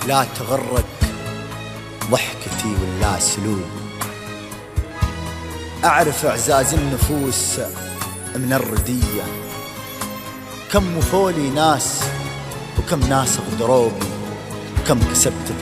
لا تغرك ضحكتي ولا سلوب. أعرف إعزاز النفوس من الردية، كم وفولي ناس وكم ناس غدروبي، كم كسبت